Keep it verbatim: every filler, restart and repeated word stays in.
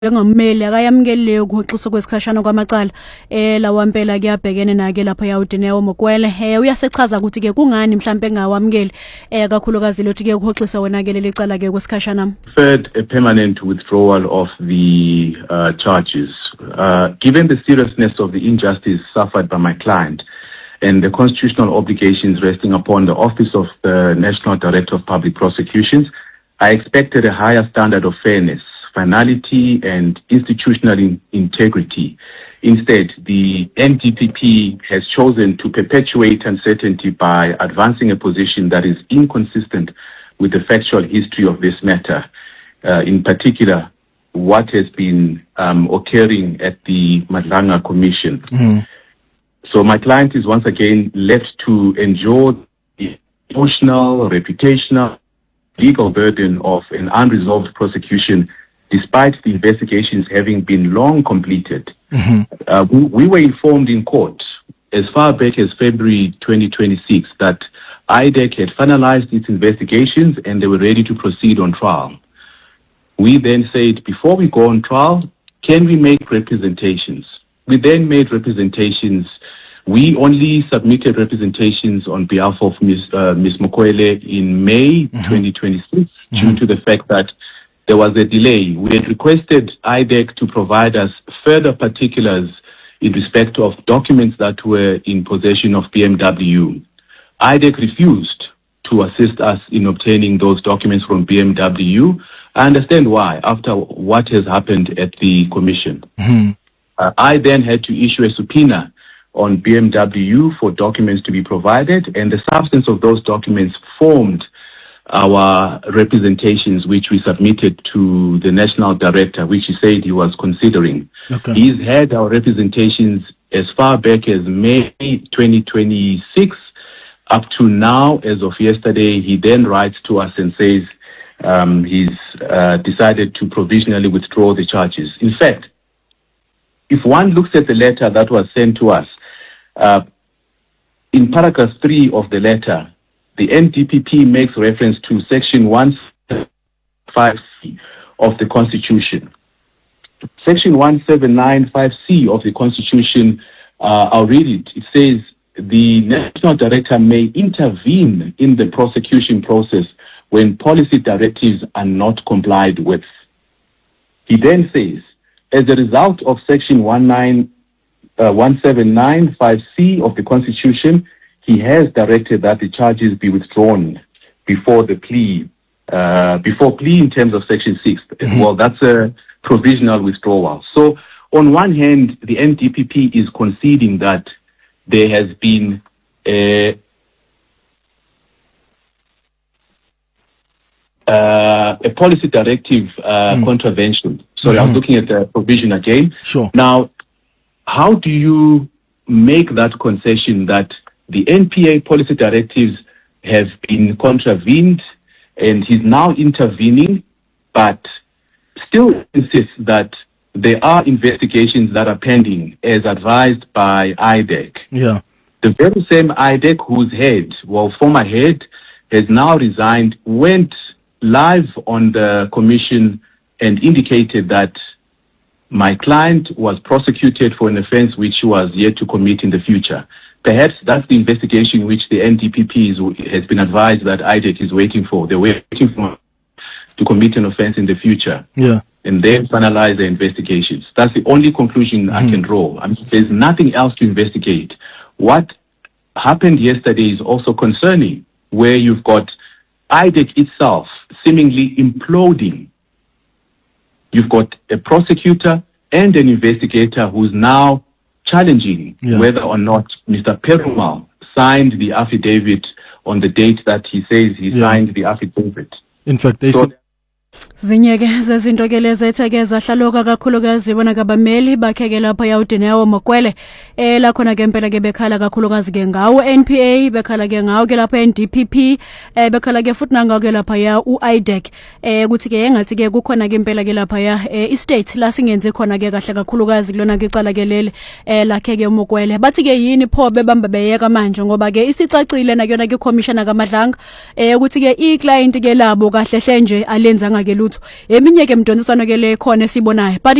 njengommeli akayamukele ukuxoxa kwesikhashana kwamacala eh lawampela kuyabhekene nake lapha yawudinewo Mokwele eh uyasechaza ukuthi ke kungani mhlambe engawamukeli eh kakhulukazi lothi ke ukuxoxa wena ke lelicala ke kwesikhashana. Third, a permanent withdrawal of the uh, charges. Uh, given the seriousness of the injustice suffered by my client and the constitutional obligations resting upon the Office of the National Director of Public Prosecutions, I expected a higher standard of fairness, finality and institutional in integrity. Instead, the N D P P has chosen to perpetuate uncertainty by advancing a position that is inconsistent with the factual history of this matter, uh, in particular, what has been um, occurring at the Madlanga Commission. Mm. So my client is once again left to endure the emotional, reputational, legal burden of an unresolved prosecution despite the investigations having been long completed. Mm-hmm. Uh, we, we were informed in court as far back as February twenty twenty-six that I D E C had finalized its investigations and they were ready to proceed on trial. We then said, before we go on trial, can we make representations? We then made representations. We only submitted representations on behalf of Miz Uh, Miz Mokwele in May mm-hmm. twenty twenty-six mm-hmm. due to the fact that there was a delay. We had requested I D E C to provide us further particulars in respect of documents that were in possession of B M W. I D E C refused to assist us in obtaining those documents from B M W. I understand why, after what has happened at the commission. Mm-hmm. Uh, I then had to issue a subpoena on B M W for documents to be provided, and the substance of those documents formed our representations, which we submitted to the national director, which he said he was considering. Okay. He's had our representations as far back as May twenty twenty-six up to now. As of yesterday, he then writes to us and says um, he's uh, decided to provisionally withdraw the charges. In fact, if one looks at the letter that was sent to us, uh, in paragraph three of the letter, the N D P P makes reference to section one seventy-five C of the Constitution. Section one seventy-nine C of the Constitution, uh, I'll read it. It says, the National Director may intervene in the prosecution process when policy directives are not complied with. He then says, as a result of section one seventy-nine C of the Constitution, he has directed that the charges be withdrawn before the plea, uh, before plea in terms of section six. Mm-hmm. Well, that's a provisional withdrawal. So on one hand, the N D P P is conceding that there has been a, uh, a policy directive uh, mm. contravention. Sorry, mm-hmm. I was looking at the provision again. Sure. Now, how do you make that concession that the N P A policy directives have been contravened and he's now intervening, but still insists that there are investigations that are pending as advised by I D E C? Yeah. The very same I D E C whose head, well, former head, has now resigned, went live on the commission and indicated that my client was prosecuted for an offense which he was yet to commit in the future. Perhaps that's the investigation which the N D P P is, has been advised that I D E C is waiting for. They're waiting for to commit an offense in the future. Yeah. And then finalize the investigations. That's the only conclusion mm-hmm. I can draw. I mean, there's nothing else to investigate. What happened yesterday is also concerning, where you've got I D E C itself seemingly imploding. You've got a prosecutor and an investigator who's now challenging yeah. whether or not Mister Perumal signed the affidavit on the date that he says he yeah. signed the affidavit. In fact, they so, said Zinyeke zezinto ke lezetheke zahlaloka kakhulukazi bona kabameli bakheke lapha yawudinewo Mokwele eh la khona ke impela ke bekhala kakhulukazi ke ngawo N P A bekhala ke ngawo ke lapha N D P P eh bekhala ke futhi nangawo ke lapha ya u I D E C eh ukuthi ke engathi ke kukhona ke impela ke lapha ya eh, state la singenze khona ke kahle kakhulukazi kulona ke icala ke leli eh lakhe ke Mokwele bathi ke yini pho bebamba beyeka manje ngoba ke isicacile na kuyona ke commissioner kaMadlanga eh ukuthi ke i client ke labo kahle hle nje alenzanga ke lutho eminye ke mdonsiswana ke le khona esibonayo.